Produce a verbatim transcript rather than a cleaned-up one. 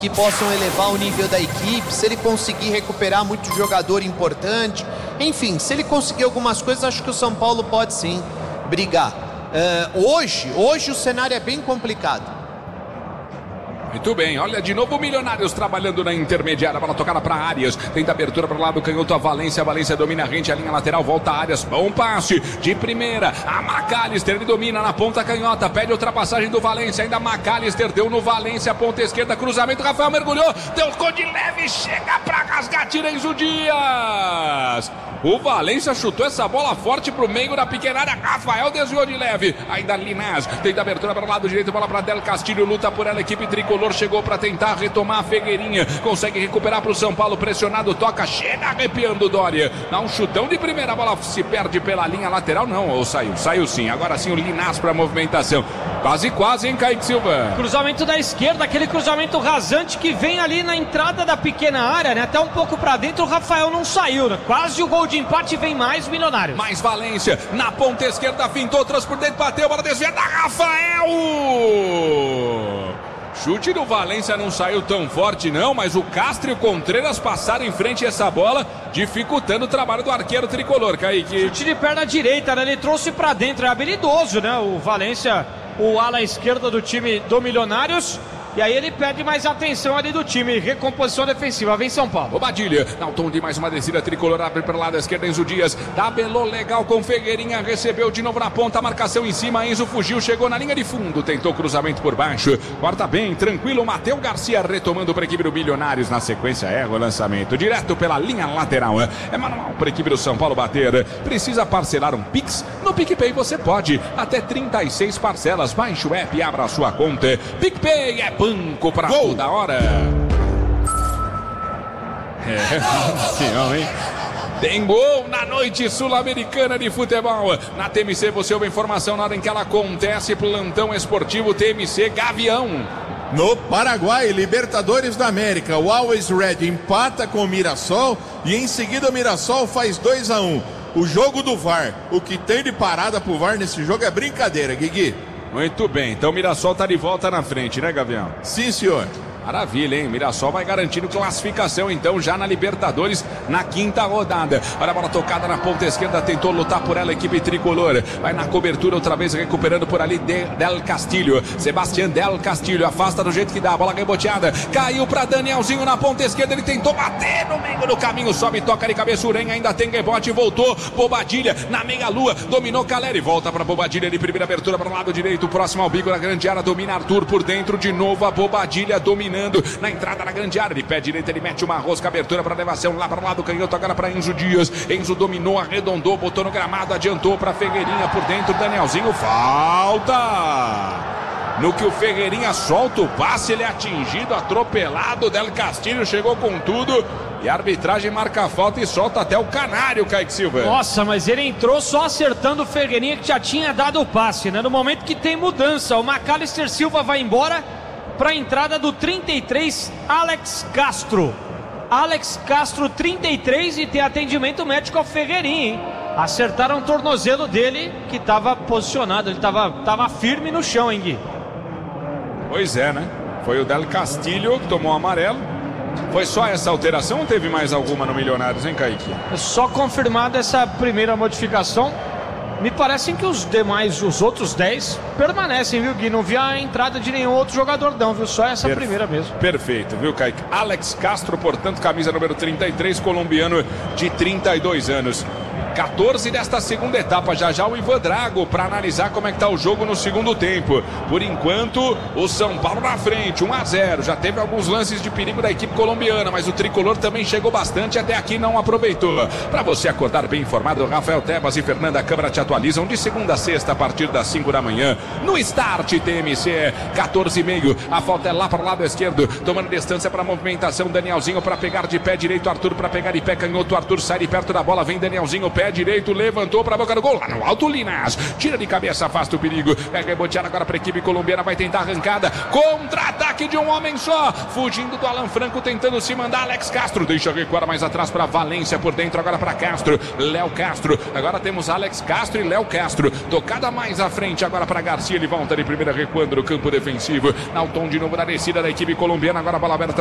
que possam elevar o nível da equipe, se ele conseguir recuperar muito jogador importante, enfim, se ele conseguir algumas coisas, acho que o São Paulo pode sim brigar. Uh, hoje, hoje o cenário é bem complicado. Muito bem, olha de novo o Milionários trabalhando na intermediária, bola tocada para Arias, tenta abertura para o lado canhoto a Valência, a Valência domina a rente, a linha lateral, volta a Arias, bom passe de primeira, a McAllister, ele domina na ponta canhota, pede ultrapassagem do Valência, ainda McAllister, deu no Valência, ponta esquerda, cruzamento, Rafael mergulhou, deu de leve, chega para rasgar, tira Enzo Dias. O Valência chutou essa bola forte pro meio da pequena área. Rafael desviou de leve. Ainda Linás tenta abertura para o lado direito. Bola para Del Castilho. Luta por ela. Equipe tricolor chegou para tentar retomar a Figueirinha. Consegue recuperar para o São Paulo. Pressionado. Toca. Chega arrepiando o Dória. Dá um chutão de primeira. A bola se perde pela linha lateral. Não. Ou saiu. Saiu sim. Agora sim o Linás para a movimentação. Quase, quase, hein, Kaique Silva? Cruzamento da esquerda. Aquele cruzamento rasante que vem ali na entrada da pequena área, né? Até um pouco para dentro. O Rafael não saiu, né? Quase o gol de empate, vem mais Milionários. Mais Valência, na ponta esquerda, fintou, trouxe por dentro, bateu, bola desviada, Rafael! Chute do Valência não saiu tão forte não, mas o Castro e o Contreras passaram em frente a essa bola, dificultando o trabalho do arqueiro tricolor, Kaique. Chute de perna direita, né? Ele trouxe pra dentro, é habilidoso, né? O Valência, o ala esquerda do time do Milionários. E aí ele pede mais atenção ali do time. Recomposição defensiva. Vem São Paulo. O Badilha, dá um tom de mais uma descida tricolor. Abre para o lado esquerdo. Enzo Dias. Tabelou legal com Figueirinha. Recebeu de novo na ponta. Marcação em cima. Enzo fugiu. Chegou na linha de fundo. Tentou cruzamento por baixo. Corta bem. Tranquilo. Matheus Garcia retomando para a equipe do Milionários. Na sequência é o lançamento. Direto pela linha lateral. É manual para a equipe do São Paulo bater. Precisa parcelar um Pix? No PicPay você pode. Até trinta e seis parcelas. Baixe o app e abra a sua conta. PicPay é banco pra Gol. toda hora. É, senhor, hein? Tem gol na noite sul-americana de futebol. Na T M C você ouve a informação na hora em que ela acontece. Plantão esportivo T M C Gavião. No Paraguai, Libertadores da América, o Always Red empata com o Mirassol e em seguida o Mirassol faz dois a um. O jogo do V A R, o que tem de parada pro V A R nesse jogo é brincadeira, Guigui. Muito bem, então o Mirassol tá de volta na frente, né, Gavião? Sim, senhor. Maravilha, hein? Mirassol vai garantindo classificação, então, já na Libertadores, na quinta rodada. Olha a bola tocada na ponta esquerda, tentou lutar por ela a equipe tricolor. Vai na cobertura, outra vez recuperando por ali de, Del Castilho. Sebastião Del Castilho, afasta do jeito que dá, a bola reboteada. Caiu pra Danielzinho na ponta esquerda, ele tentou bater no meio do caminho, sobe, toca de cabeça, Urenha ainda tem rebote, voltou. Bobadilha na meia-lua, dominou Caleri, volta pra Bobadilha de primeira abertura para o lado direito, próximo ao bico da grande área, domina Arthur por dentro, de novo a Bobadilha dominando na entrada da grande área, de pé direito ele mete uma rosca, abertura para elevação lá para o lado canhoto, agora para Enzo Dias. Enzo dominou, arredondou, botou no gramado, adiantou para Figueirinha por dentro, Danielzinho, falta! No que o Figueirinha solta o passe, ele é atingido, atropelado, Del Castilho chegou com tudo e a arbitragem marca a falta e solta até o Canário, Kaique Silva. Nossa, mas ele entrou só acertando o Figueirinha que já tinha dado o passe, né? No momento que tem mudança, o McAllister Silva vai embora para a entrada do trinta e três, Alex Castro. Alex Castro, trinta e três, e tem atendimento médico ao Figueirinha, hein? Acertaram o tornozelo dele, que estava posicionado, ele estava tava firme no chão, hein, Gui? Pois é, né? Foi o Del Castilho que tomou o amarelo. Foi só essa alteração ou teve mais alguma no Milionários, hein, Kaique? É só confirmada essa primeira modificação. Me parecem que os demais, os outros dez, permanecem, viu, Gui? Não vi a entrada de nenhum outro jogador, não, viu? Só essa Perfe... primeira mesmo. Perfeito, viu, Kaique? Alex Castro, portanto, camisa número trinta e três, colombiano de trinta e dois anos. quatorze desta segunda etapa, já já o Ivan Drago para analisar como é que tá o jogo no segundo tempo. Por enquanto, o São Paulo na frente, um a zero. Já teve alguns lances de perigo da equipe colombiana, mas o tricolor também chegou bastante, até aqui não aproveitou. Para você acordar bem informado, Rafael Tebas e Fernanda Câmara te atualizam de segunda a sexta a partir das cinco da manhã no Start T M C. quatorze e meio, a falta é lá para o lado esquerdo, tomando distância para a movimentação, Danielzinho para pegar de pé direito, Arthur para pegar de pé canhoto, Arthur sai de perto da bola, vem Danielzinho tem o pé direito, levantou para a boca do gol, lá no alto Linas, tira de cabeça, afasta o perigo, é reboteado agora para a equipe colombiana, vai tentar arrancada, contra-ataque de um homem só, fugindo do Alan Franco, tentando se mandar, Alex Castro, deixa recuar mais atrás para Valência, por dentro agora para Castro, Léo Castro, agora temos Alex Castro e Léo Castro, tocada mais à frente agora para Garcia, ele volta de primeira recuando no campo defensivo, Nalton de novo na descida da equipe colombiana, agora a bola aberta